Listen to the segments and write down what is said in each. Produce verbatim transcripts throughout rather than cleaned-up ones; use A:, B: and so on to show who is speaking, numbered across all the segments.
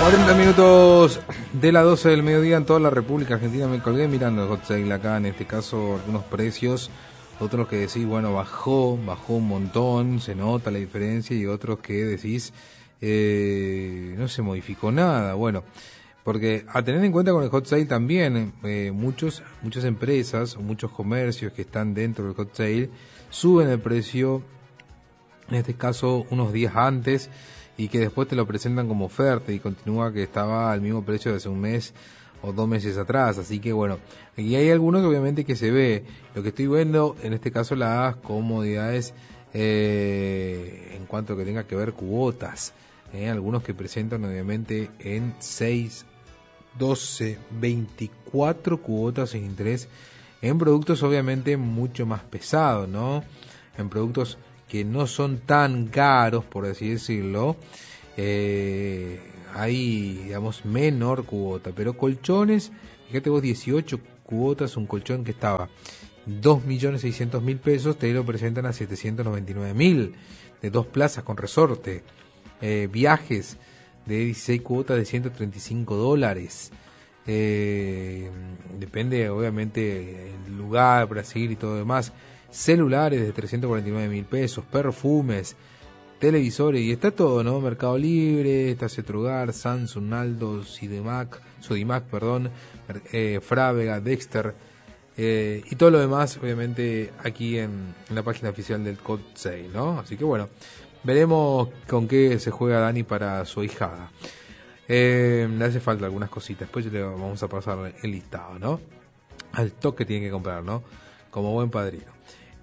A: treinta minutos de las doce del mediodía en toda la República Argentina. Me colgué mirando el hot sale acá, en este caso algunos precios, otros que decís, bueno, bajó, bajó un montón, se nota la diferencia, y otros que decís, eh, no se modificó nada. Bueno, porque a tener en cuenta con el hot sale también, eh, muchos, muchas empresas o muchos comercios que están dentro del hot sale suben el precio, en este caso unos días antes, y que después te lo presentan como oferta y continúa que estaba al mismo precio de hace un mes o dos meses atrás. Así que bueno, y hay algunos obviamente que se ve. Lo que estoy viendo en este caso, las comodidades eh, en cuanto a que tenga que ver cuotas, eh, algunos que presentan obviamente en seis, doce, veinticuatro cuotas sin interés, en productos obviamente mucho más pesados, ¿no? En productos que no son tan caros, por así decirlo, eh, hay, digamos, menor cuota. Pero colchones, fíjate vos, dieciocho cuotas, un colchón que estaba dos millones seiscientos mil pesos, te lo presentan a setecientos noventa y nueve mil, de dos plazas con resorte. Eh, viajes de dieciséis cuotas de ciento treinta y cinco dólares. Eh, depende, obviamente, el lugar, Brasil y todo lo demás. Celulares de trescientos cuarenta y nueve mil pesos, perfumes, televisores, y está todo, ¿no? Mercado Libre, está Cetrogar, Samsung, Aldo, Sodimac, Sodimac, perdón, eh, Frávega, Dexter, eh, y todo lo demás, obviamente, aquí en, en la página oficial del hot sale, ¿no? Así que bueno, veremos con qué se juega Dani para su ahijada. Eh, le hace falta algunas cositas, después le vamos a pasar el listado, ¿no? Al toque tiene que comprar, ¿no? Como buen padrino.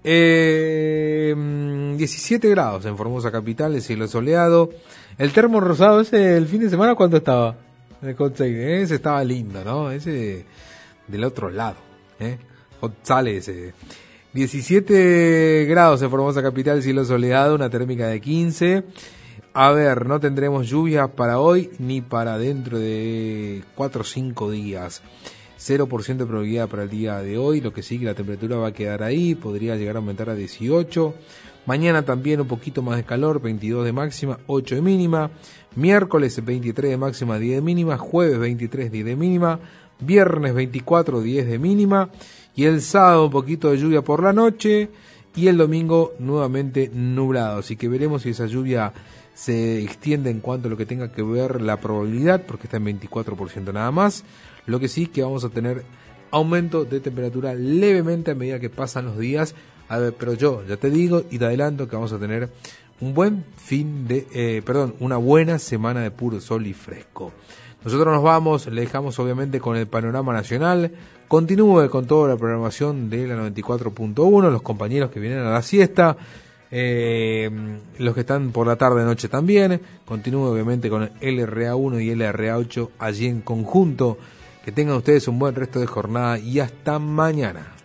A: Eh, diecisiete grados en Formosa capital, el cielo soleado. El termo rosado ese el fin de semana, ¿cuánto estaba? El hot sale, ese estaba lindo, ¿no? Ese del otro lado, ¿eh? Hot sale ese. diecisiete grados en Formosa capital, cielo soleado, una térmica de quince. A ver, no tendremos lluvias para hoy ni para dentro de cuatro o cinco días. cero por ciento de probabilidad para el día de hoy, lo que sí que la temperatura va a quedar ahí, podría llegar a aumentar a dieciocho. Mañana también un poquito más de calor, veintidós de máxima, ocho de mínima. Miércoles veintitrés de máxima, diez de mínima. Jueves veintitrés, diez de mínima. Viernes veinticuatro, diez de mínima. Y el sábado un poquito de lluvia por la noche. Y el domingo nuevamente nublado. Así que veremos si esa lluvia se extiende en cuanto a lo que tenga que ver la probabilidad, porque está en veinticuatro por ciento nada más. Lo que sí que vamos a tener aumento de temperatura levemente a medida que pasan los días. A ver, pero yo ya te digo y te adelanto que vamos a tener un buen fin de, eh, perdón, una buena semana de puro sol y fresco. Nosotros nos vamos, le dejamos obviamente con el panorama nacional. Continúe con toda la programación de la noventa y cuatro punto uno, los compañeros que vienen a la siesta. Eh, los que están por la tarde noche también. Continúe obviamente con el L R A uno y L R A ocho allí en conjunto. Que tengan ustedes un buen resto de jornada y hasta mañana.